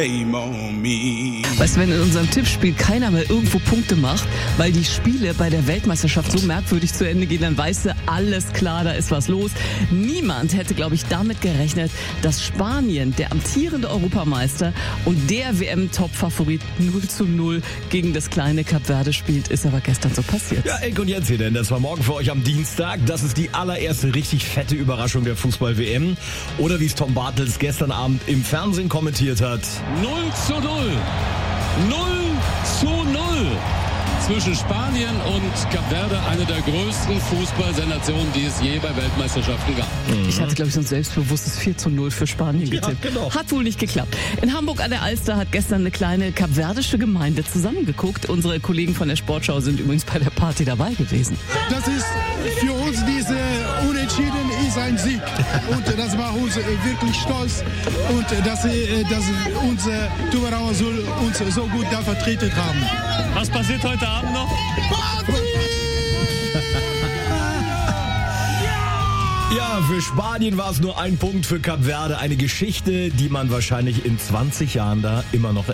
Weißt du, wenn in unserem Tippspiel keiner mehr irgendwo Punkte macht, weil die Spiele bei der Weltmeisterschaft so merkwürdig zu Ende gehen, dann weißt du, alles klar, da ist was los. Niemand hätte, glaube ich, damit gerechnet, dass Spanien, der amtierende Europameister und der WM-Top-Favorit 0:0 gegen das kleine Kap Verde spielt, ist aber gestern so passiert. Ja, Enk und Jens hier, denn das war morgen für euch am Dienstag. Das ist die allererste richtig fette Überraschung der Fußball-WM. Oder wie es Tom Bartels gestern Abend im Fernsehen kommentiert hat. 0:0. 0:0 zwischen Spanien und Kap Verde, eine der größten Fußballsensationen, die es je bei Weltmeisterschaften gab. Ich hatte, glaube ich, so ein selbstbewusstes 4:0 für Spanien getippt. Ja, genau. Hat wohl nicht geklappt. In Hamburg an der Alster hat gestern eine kleine kapverdische Gemeinde zusammengeguckt. Unsere Kollegen von der Sportschau sind übrigens bei der Party dabei gewesen. Das ist für uns diese Unentschieden ist ein Sieg. Und das war uns wirklich stolz. Und dass unsere Zuhörer uns so gut da vertreten haben. Was passiert heute Abend noch? Ja, für Spanien war es nur ein Punkt, für Kap Verde eine Geschichte, die man wahrscheinlich in 20 Jahren da immer noch